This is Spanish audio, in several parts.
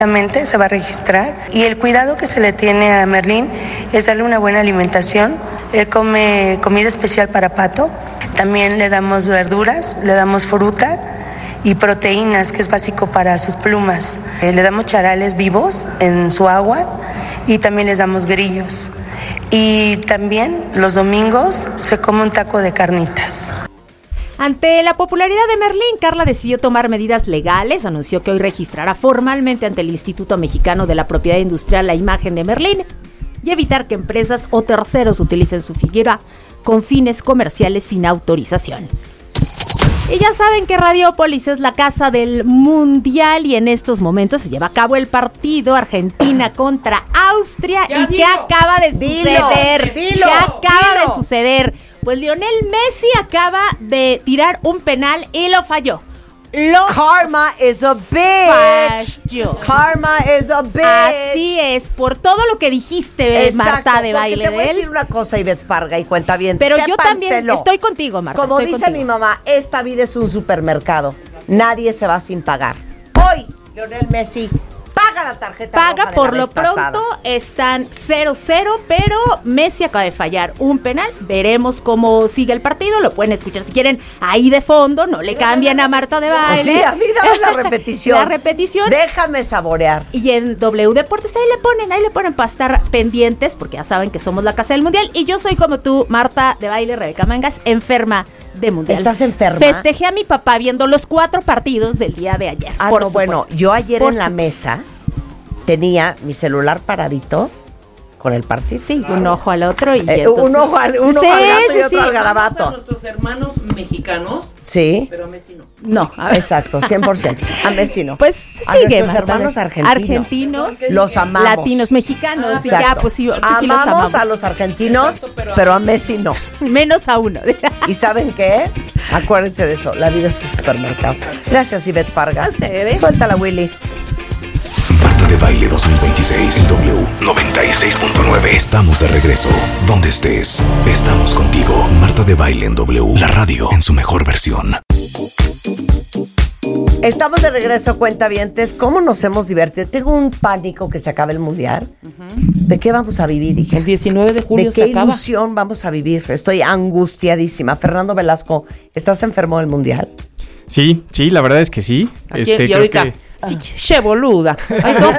Se va a registrar y el cuidado que se le tiene a Merlín es darle una buena alimentación. Él come comida especial para Pato, también le damos verduras, le damos fruta y proteínas, que es básico para sus plumas. Le damos charales vivos en su agua y también les damos grillos. Y también los domingos se come un taco de carnitas. Ante la popularidad de Merlín, Carla decidió tomar medidas legales. Anunció que hoy registrará formalmente ante el Instituto Mexicano de la Propiedad Industrial la imagen de Merlín y evitar que empresas o terceros utilicen su figura con fines comerciales sin autorización. Y ya saben que Radiópolis es la casa del Mundial y en estos momentos se lleva a cabo el partido Argentina contra Austria. ¿Qué acaba de suceder? ¿Qué acaba de suceder? Pues Lionel Messi acaba de tirar un penal y lo falló. Karma is a bitch. Falló. Karma is a bitch. Así es, por todo lo que dijiste, Exacto, Marta de Baile. Te voy a decir una cosa, Ivette Parga, y cuenta bien. Pero yo también estoy contigo, Marta. Como dice mi mamá, esta vida es un supermercado. Nadie se va sin pagar. Hoy, Lionel Messi paga la tarjeta paga roja por de la lo vez pasada. pronto, están 0-0, pero Messi acaba de fallar un penal. Veremos cómo sigue el partido, lo pueden escuchar si quieren ahí de fondo, no le cambian a Marta de Baile. Sí, a mí dame la repetición. La repetición. Déjame saborear. Y en W Deportes ahí le ponen para estar pendientes, porque ya saben que somos la casa del Mundial. Y yo soy como tú, Marta de Baile, Rebeca Mangas, enferma de Mundial. ¿Estás enferma? Festejé a mi papá viendo los 4 partidos del día de ayer. Bueno, yo ayer en la mesa tenía mi celular paradito con el partido. Sí, un ojo al otro y un ojo al gato y otro al garabato. Vamos a nuestros hermanos mexicanos. Sí. Pero a Messi no. No, a ver. Exacto, 100%. A Messi no. Pues sigue, a nuestros hermanos argentinos. Los amamos. Latinos, mexicanos. Exacto. Ya, pues sí, los amamos a los argentinos, pero a Messi no. Menos a uno. ¿Y saben qué? Acuérdense de eso. La vida es un supermercado. Gracias, Ivette Parga. Suéltala, Willy. Marta de Baile 2026 W 96.9. Estamos de regreso. Donde estés, estamos contigo. Marta de Baile en W, la radio en su mejor versión. Estamos de regreso, cuentavientes. ¿Cómo nos hemos divertido? Tengo un pánico que se acabe el Mundial. ¿De qué vamos a vivir, hija? El 19 de julio se acaba. ¿De qué ilusión vamos a vivir? Estoy angustiadísima. Fernando Velasco, ¿estás enfermo del Mundial? Sí, la verdad es que sí. Y ahorita, sí, che boluda. Ay, no,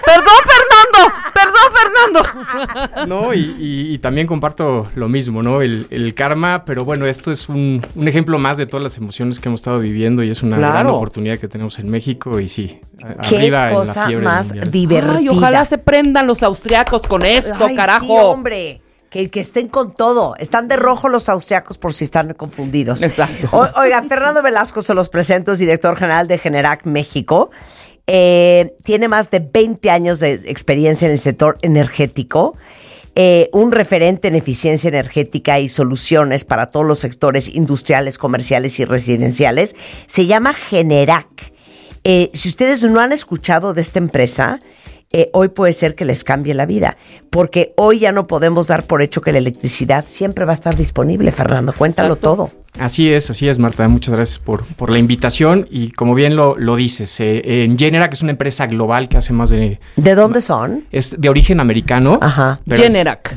perdón, Fernando. No, y también comparto lo mismo, ¿no? El karma, pero bueno, esto es un ejemplo más de todas las emociones que hemos estado viviendo y es una gran oportunidad que tenemos en México y sí, arriba en la fiebre más mundial. divertida. Ay, ojalá se prendan los austriacos con esto, carajo. Sí, hombre. Que estén con todo. Están de rojo los austriacos por si están confundidos. Exacto. Oiga, Fernando Velasco, se los presento, es director general de Generac México. Tiene más de 20 años de experiencia en el sector energético. Un referente en eficiencia energética y soluciones para todos los sectores industriales, comerciales y residenciales. Se llama Generac. Si ustedes no han escuchado de esta empresa, hoy puede ser que les cambie la vida, porque hoy ya no podemos dar por hecho que la electricidad siempre va a estar disponible. Fernando, cuéntalo todo. Así es, Marta. Muchas gracias por la invitación y como bien lo dices, en Generac es una empresa global que hace más de... ¿De dónde son? Es de origen americano. Ajá. Generac.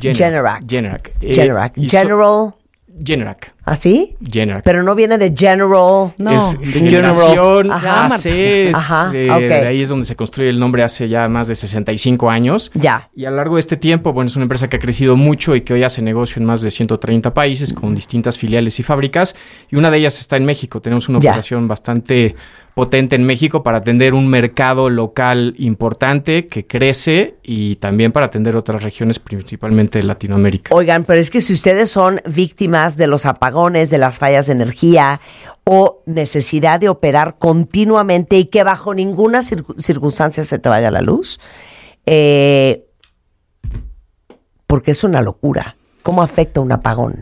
Generac. ¿Así? Generac. Pero no viene de General. No, es de generación Ajá. de ahí es donde se construye el nombre hace ya más de 65 años. Ya. Y a lo largo de este tiempo, bueno, es una empresa que ha crecido mucho y que hoy hace negocio en más de 130 países con distintas filiales y fábricas. Y una de ellas está en México. Tenemos una operación bastante potente en México para atender un mercado local importante que crece y también para atender otras regiones, principalmente de Latinoamérica. Oigan, pero es que si ustedes son víctimas de los apagones, de las fallas de energía o necesidad de operar continuamente y que bajo ninguna circunstancia se te vaya la luz, porque es una locura. ¿Cómo afecta un apagón?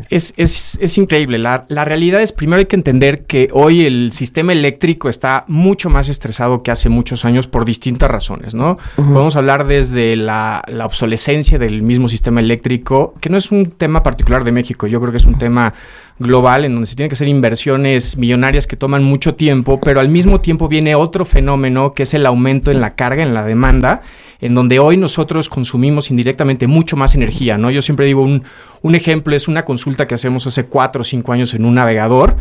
Es increíble. La realidad es, primero hay que entender que hoy el sistema eléctrico está mucho más estresado que hace muchos años por distintas razones, ¿no? Podemos hablar desde la obsolescencia del mismo sistema eléctrico, que no es un tema particular de México, yo creo que es un tema global en donde se tienen que hacer inversiones millonarias que toman mucho tiempo, pero al mismo tiempo viene otro fenómeno que es el aumento en la carga, en la demanda, en donde hoy nosotros consumimos indirectamente mucho más energía, ¿no? Yo siempre digo, un ejemplo es una consulta que hacemos hace 4 o 5 años en un navegador,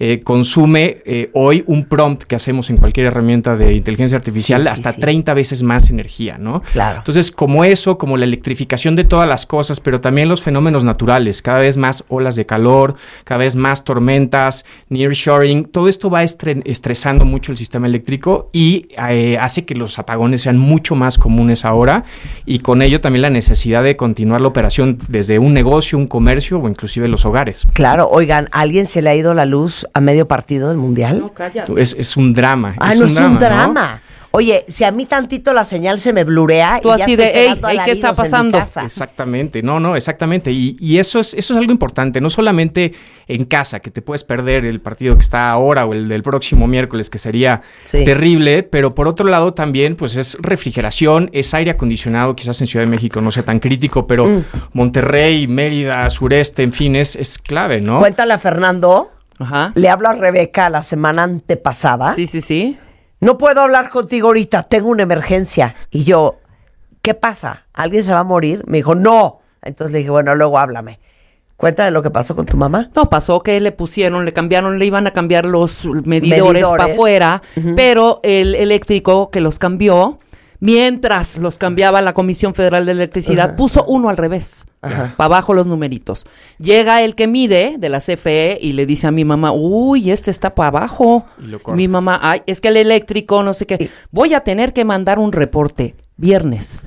consume hoy un prompt que hacemos en cualquier herramienta de inteligencia artificial hasta 30 veces más energía, ¿no? Claro. Entonces, como la electrificación de todas las cosas, pero también los fenómenos naturales, cada vez más olas de calor, cada vez más tormentas, nearshoring, todo esto va estresando mucho el sistema eléctrico y hace que los apagones sean mucho más comunes ahora, y con ello también la necesidad de continuar la operación desde un negocio, un comercio o inclusive los hogares. Claro, oigan, ¿a alguien se le ha ido la luz a medio partido del Mundial? No, calla. Es un drama. Ah, no es un drama. ¿No? Oye, si a mí tantito la señal se me blurea tú y ya así estoy de, quedando ¿qué está pasando? Exactamente, exactamente. Y eso es algo importante, no solamente en casa, que te puedes perder el partido que está ahora o el del próximo miércoles, que sería terrible, pero por otro lado también, pues es refrigeración, es aire acondicionado, quizás en Ciudad de México no sea tan crítico, pero Monterrey, Mérida, sureste, en fin, es clave, ¿no? Cuéntale a Fernando, Ajá. Le hablo a Rebeca la semana antepasada. Sí. No puedo hablar contigo ahorita, tengo una emergencia. Y yo, ¿qué pasa? ¿Alguien se va a morir? Me dijo, no. Entonces le dije, bueno, luego háblame. Cuéntame lo que pasó con tu mamá. No, pasó que le iban a cambiar los medidores para afuera, pero el eléctrico que los cambió, mientras los cambiaba la Comisión Federal de Electricidad, puso uno al revés, para abajo los numeritos. Llega el que mide de la CFE y le dice a mi mamá, uy, este está para abajo. Mi mamá, ay, es que el eléctrico, no sé qué. Voy a tener que mandar un reporte. Viernes,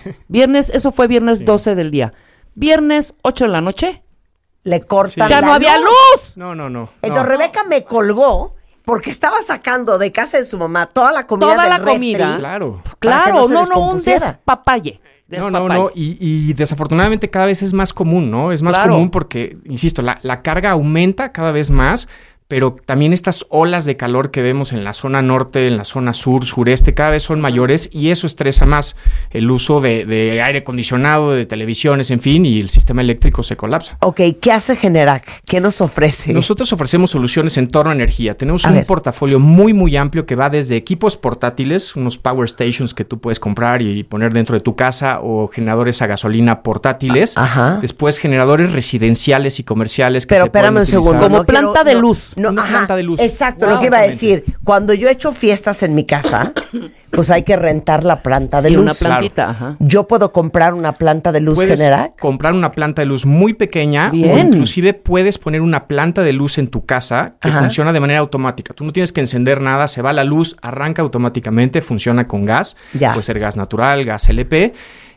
eso fue viernes 12 del día. Viernes 8 de la noche. Le cortan ¡ya no había luz! No. Entonces Rebeca me colgó porque estaba sacando de casa de su mamá toda la comida del refri. Claro, un despapalle. No, y desafortunadamente cada vez es más común, ¿no? Es más común porque, insisto, la carga aumenta cada vez más, pero también estas olas de calor que vemos en la zona norte, en la zona sur, sureste, cada vez son mayores y eso estresa más el uso de aire acondicionado, de televisiones, en fin, y el sistema eléctrico se colapsa. Ok, ¿qué hace Generac? ¿Qué nos ofrece? Nosotros ofrecemos soluciones en torno a energía. Tenemos un portafolio muy, muy amplio que va desde equipos portátiles, unos power stations que tú puedes comprar y poner dentro de tu casa, o generadores a gasolina portátiles. Después generadores residenciales y comerciales que se pueden utilizar. Segundo. Como planta de luz. Una planta de luz. Exacto, lo que iba a decir. Cuando yo he hecho fiestas en mi casa, pues hay que rentar la planta de luz. Una plantita, ajá. ¿Yo puedo comprar una planta de luz Generac? Puedes comprar una planta de luz muy pequeña. Bien. O inclusive puedes poner una planta de luz en tu casa que funciona de manera automática. Tú no tienes que encender nada, se va la luz, arranca automáticamente, funciona con gas. Puede ser gas natural, gas LP.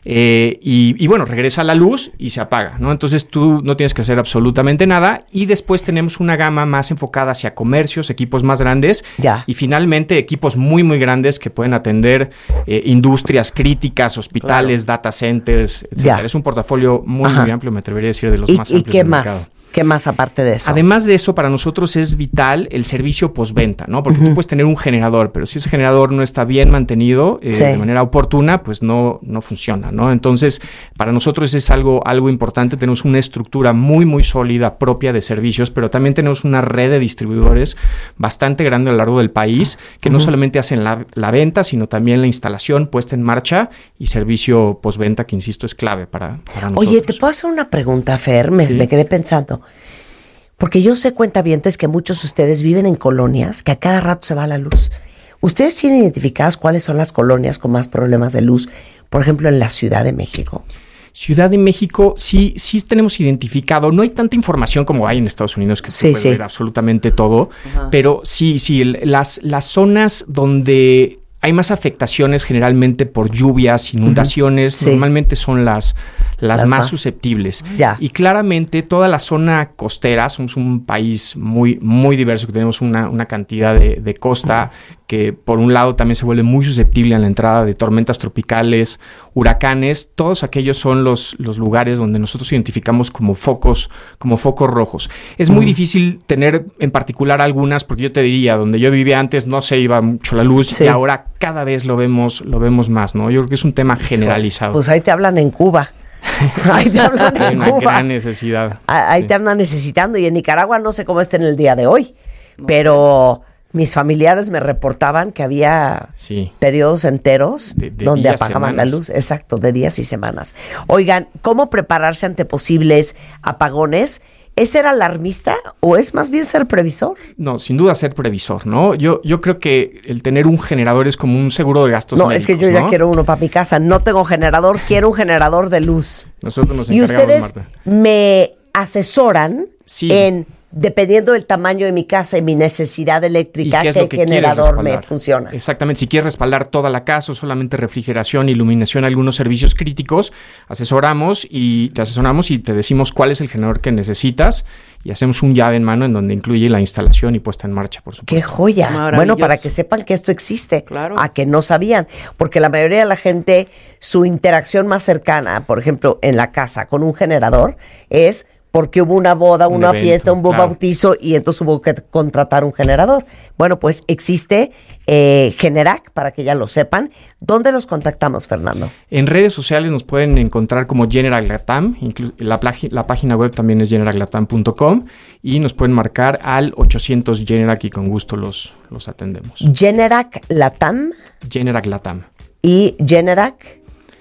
Y bueno, regresa la luz y se apaga, ¿no? Entonces tú no tienes que hacer absolutamente nada. Y después tenemos una gama más enfocada hacia comercios, equipos más grandes. Y finalmente equipos muy, muy grandes que pueden atender industrias críticas, hospitales, data centers, etc. Es un portafolio muy, muy amplio, me atrevería a decir, de los más amplios del mercado. ¿Qué más aparte de eso? Además de eso, para nosotros es vital el servicio postventa, ¿no? Porque tú puedes tener un generador, pero si ese generador no está bien mantenido de manera oportuna, pues no funciona, ¿no? Entonces, para nosotros es algo importante. Tenemos una estructura muy, muy sólida propia de servicios, pero también tenemos una red de distribuidores bastante grande a lo largo del país que no solamente hacen la venta, sino también la instalación, puesta en marcha y servicio postventa, que insisto es clave para nosotros. Oye, ¿te puedo hacer una pregunta, Fer? Me quedé pensando. Porque yo sé, cuentavientes, que muchos de ustedes viven en colonias que a cada rato se va la luz. ¿Ustedes tienen identificadas cuáles son las colonias con más problemas de luz, por ejemplo, en la Ciudad de México? Ciudad de México sí tenemos identificado. No hay tanta información como hay en Estados Unidos, que se puede ver absolutamente todo, pero sí, las zonas donde hay más afectaciones generalmente por lluvias, inundaciones, normalmente son las las más susceptibles. Ya. Y claramente toda la zona costera, somos un país muy, muy diverso, que tenemos una cantidad de costa que por un lado también se vuelve muy susceptible a la entrada de tormentas tropicales, huracanes. Todos aquellos son los lugares donde nosotros identificamos como focos rojos. Es muy difícil tener en particular algunas, porque yo te diría, donde yo vivía antes no se iba mucho la luz, y ahora cada vez lo vemos más, ¿no? Yo creo que es un tema generalizado. Pues ahí te hablan en Cuba. Ahí te hablan en Cuba. Hay una gran necesidad. Ahí te andan necesitando. Y en Nicaragua no sé cómo está en el día de hoy, pero mis familiares me reportaban que había periodos enteros donde apagaban la luz. Exacto, de días y semanas. Oigan, ¿cómo prepararse ante posibles apagones? ¿Es ser alarmista o es más bien ser previsor? No, sin duda ser previsor, ¿no? Yo creo que el tener un generador es como un seguro de gastos médicos, es que yo ya quiero uno para mi casa. No tengo generador, quiero un generador de luz. Nosotros nos encargamos, y ustedes, Marta, me asesoran en, dependiendo del tamaño de mi casa y mi necesidad electrica, qué generador me funciona. Exactamente. Si quieres respaldar toda la casa o solamente refrigeración, iluminación, algunos servicios críticos, te asesoramos y te decimos cuál es el generador que necesitas y hacemos un llave en mano en donde incluye la instalación y puesta en marcha, por supuesto. ¡Qué joya! Bueno, para que sepan que esto existe, a que no sabían, porque la mayoría de la gente, su interacción más cercana, por ejemplo, en la casa con un generador, es porque hubo una boda, una fiesta, un bautizo y entonces hubo que contratar un generador. Bueno, pues existe Generac, para que ya lo sepan. ¿Dónde los contactamos, Fernando? En redes sociales nos pueden encontrar como Generac Latam. La página web también es generaclatam.com y nos pueden marcar al 800 Generac y con gusto los atendemos. Generac Latam. Generac Latam. Y Generac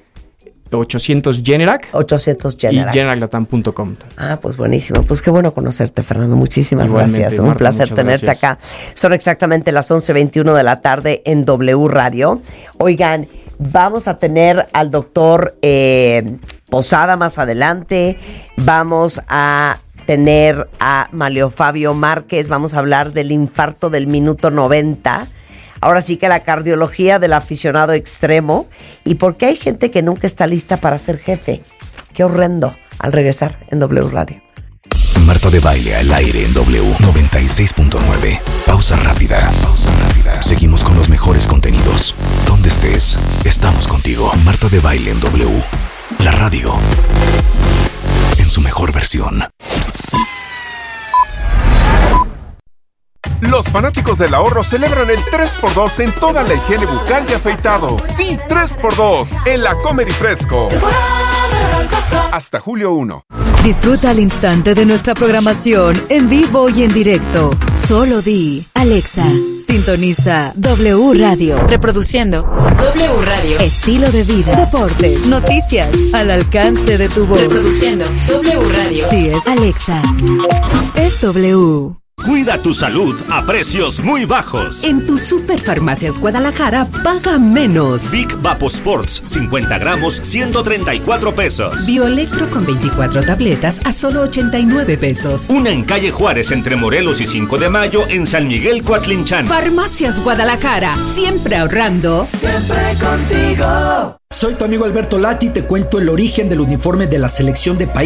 800 Generac. 800 Generac. Y generaclatam.com. Ah, pues buenísimo. Pues qué bueno conocerte, Fernando. Muchísimas gracias. Marta, un placer tenerte acá. Son exactamente las 11:21 de la tarde en W Radio. Oigan, vamos a tener al doctor Posada más adelante. Vamos a tener a Manlio Fabio Márquez. Vamos a hablar del infarto del minuto 90. Ahora sí que la cardiología del aficionado extremo. ¿Y por qué hay gente que nunca está lista para ser jefe? Qué horrendo. Al regresar en W Radio. Marta de Baile al aire en W 96.9. Pausa rápida. Seguimos con los mejores contenidos. Donde estés, estamos contigo. Marta de Baile en W. La radio. En su mejor versión. Los fanáticos del ahorro celebran el 3x2 en toda la higiene bucal y afeitado. Sí, 3x2 en la Comer y Fresco. Hasta julio 1. Disfruta al instante de nuestra programación en vivo y en directo. Solo di, Alexa, sintoniza W Radio. Reproduciendo W Radio. Estilo de vida, deportes, noticias, al alcance de tu voz. Reproduciendo W Radio. Sí, es Alexa. Es W. Cuida tu salud a precios muy bajos. En tu Superfarmacias Guadalajara, paga menos. Big Vaposports, 50 gramos, 134 pesos. Bioelectro con 24 tabletas a solo 89 pesos. Una en calle Juárez entre Morelos y 5 de Mayo en San Miguel Coatlinchán. Farmacias Guadalajara, siempre ahorrando. Siempre contigo. Soy tu amigo Alberto Lati y te cuento el origen del uniforme de la selección de país